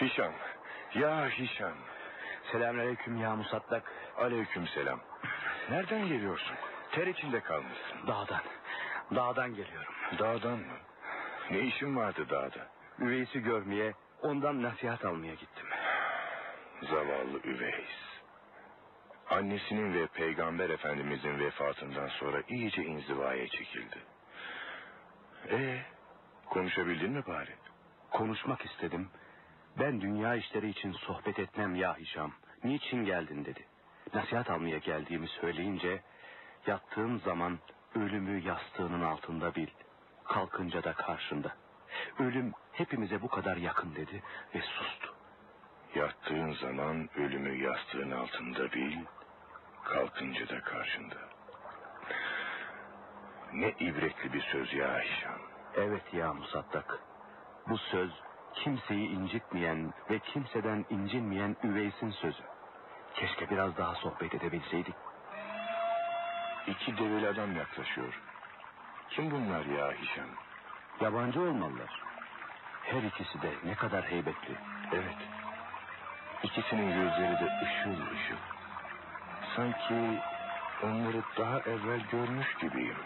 Hişam. Ya Hişam. Selamünaleyküm ya Musaddak. Aleykümselam. Nereden geliyorsun? Ter içinde kalmışsın. Dağdan geliyorum. Dağdan mı? Ne işin vardı dağda? Üveys'i görmeye, ondan nasihat almaya gittim. Zavallı Üveys. Annesinin ve Peygamber Efendimizin vefatından sonra iyice inzivaya çekildi. Konuşabildin mi bari? Konuşmak istedim. Ben dünya işleri için sohbet etmem ya Hişam. Niçin geldin dedi. Nasihat almaya geldiğimi söyleyince, yattığın zaman ölümü yastığının altında bil. Kalkınca da karşında. Ölüm hepimize bu kadar yakın dedi ve sustu. Yattığın zaman ölümü yastığın altında bil. Kalkınca da karşında. Ne ibretli bir söz ya Hişam. Evet ya Musaddak. Bu söz kimseyi incitmeyen ve kimseden incinmeyen Üveys'in sözü. Keşke biraz daha sohbet edebilseydik. 2 develi adam yaklaşıyor. Kim bunlar ya Hişam? Yabancı olmalılar. Her ikisi de ne kadar heybetli. Evet. İkisinin gözleri de ışıl ışıl. Sanki onları daha evvel görmüş gibiyim.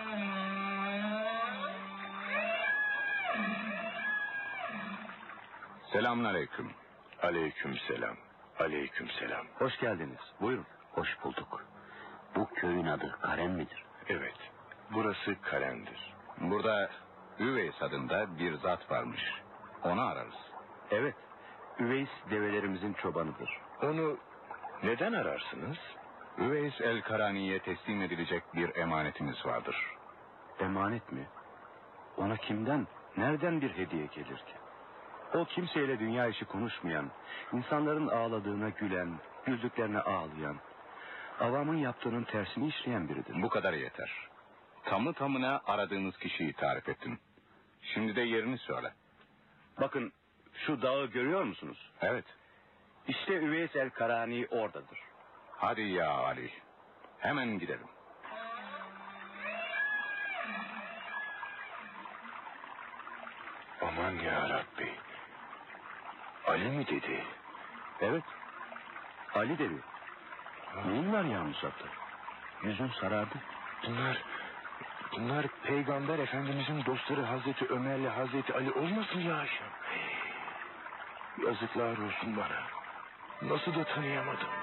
Selamünaleyküm. Aleykümselam. Aleykümselam. Hoş geldiniz. Buyurun. Hoş bulduk. Bu köyün adı Karen midir? Evet. Burası Karen'dir. Burada Üveys adında bir zat varmış. Onu ararız. Evet. Üveys develerimizin çobanıdır. Onu neden ararsınız? Üveys el-Karani'ye teslim edilecek bir emanetimiz vardır. Emanet mi? Ona kimden, nereden bir hediye gelir ki? O kimseyle dünya işi konuşmayan, insanların ağladığına gülen, güldüklerine ağlayan, avamın yaptığının tersini işleyen biridir. Bu kadar yeter. Tamı tamına aradığınız kişiyi tarif ettim. Şimdi de yerini söyle. Bakın şu dağı görüyor musunuz? Evet. İşte Üveys el-Karani oradadır. Hadi ya Ali. Hemen gidelim. Aman ya Rabbi. Ali mi dedi? Evet. Ali dedi. Neyin var ya Musaddak? Yüzün sarardı. Bunlar Peygamber Efendimizin dostları Hazreti Ömer'le Hazreti Ali olmasın ya Hişam? Yazıklar olsun bana. Nasıl da tanıyamadım.